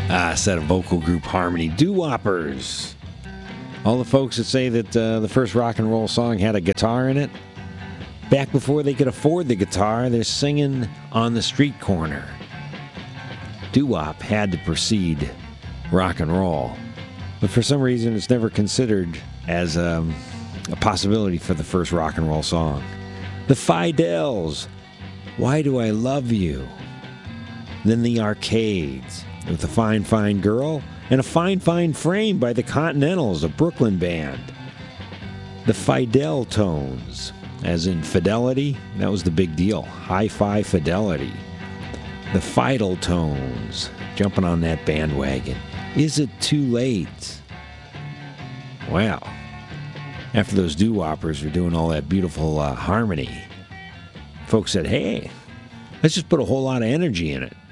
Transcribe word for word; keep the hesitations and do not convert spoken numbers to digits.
Ah, set of vocal group harmony doo-woppers. All the folks that say that uh, the first rock and roll song had a guitar in it, back before they could afford the guitar, they're singing on the street corner. Doo-wop had to precede rock and roll, but for some reason it's never considered as um, a possibility for the first rock and roll song. The Fidels, Why Do I Love You? Then the Arcades, with a Fine Fine Girl, and a Fine Fine Frame by the Continentals, a Brooklyn band. The Fidel Tones, as in fidelity, that was the big deal. Hi-fi fidelity. The Fidel Tones, jumping on that bandwagon. Is It Too Late? Wow. After those doo-woppers were doing all that beautiful uh, harmony, folks said, hey, let's just put a whole lot of energy in it.